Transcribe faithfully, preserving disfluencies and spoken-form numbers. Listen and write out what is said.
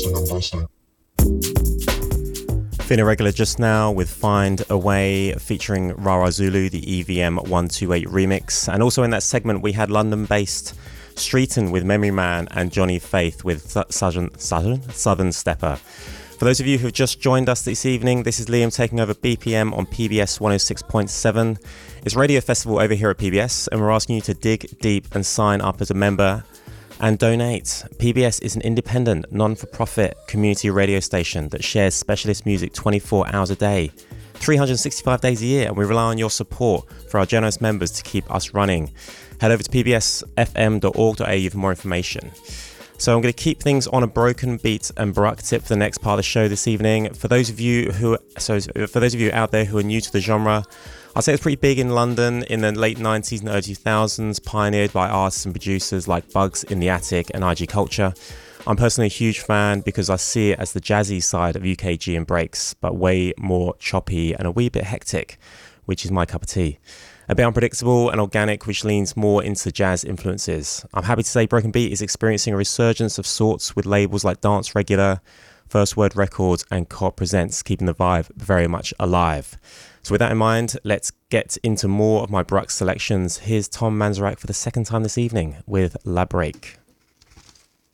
Feeling regular just now with Find a Way featuring Rara Zulu, the E V M one twenty-eight remix. And also in that segment we had London-based Streeton with Memory Man and Johnny Faith with Southern, Southern, Southern Stepper. For those of you who have just joined us this evening, this is Liam taking over B P M on P B S one oh six point seven. It's Radio Festival over here at P B S, and we're asking you to dig deep and sign up as a member and donate. P B S is an independent, non-for-profit community radio station that shares specialist music twenty-four hours a day, three hundred sixty-five days a year, and we rely on your support for our generous members to keep us running. Head over to p b s f m dot org dot a u for more information. So I'm going to keep things on a broken beat and Barak tip for the next part of the show this evening. For those of you who, so for those of you out there who are new to the genre, I'd say it's pretty big in London in the late nineties and early two thousands, pioneered by artists and producers like Bugs in the Attic and I G Culture. I'm personally a huge fan because I see it as the jazzy side of U K G and breaks, but way more choppy and a wee bit hectic, which is my cup of tea. A bit unpredictable and organic, which leans more into jazz influences. I'm happy to say Broken Beat is experiencing a resurgence of sorts with labels like Dance Regular, First Word Records and C O P Presents, keeping the vibe very much alive. So with that in mind, let's get into more of my Barak selections. Here's Tom Manzarek for the second time this evening with La Break.